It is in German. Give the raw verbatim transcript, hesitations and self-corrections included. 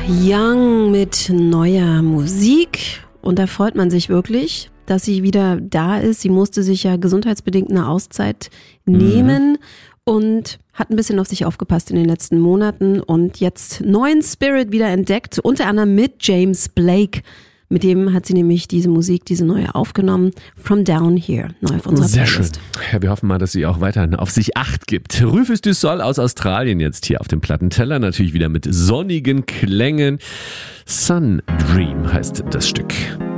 Young mit neuer Musik und da freut man sich wirklich, dass sie wieder da ist. Sie musste sich ja gesundheitsbedingt eine Auszeit nehmen mhm. und hat ein bisschen auf sich aufgepasst in den letzten Monaten und jetzt neuen Spirit wieder entdeckt, unter anderem mit James Blake. Mit dem hat sie nämlich diese Musik, diese neue aufgenommen. From Down Here, neu auf unserer Sehr Playlist. schön. Ja, wir hoffen mal, dass sie auch weiterhin auf sich Acht gibt. Rufus du Sol aus Australien jetzt hier auf dem Plattenteller. Natürlich wieder mit sonnigen Klängen. Sun Dream heißt das Stück.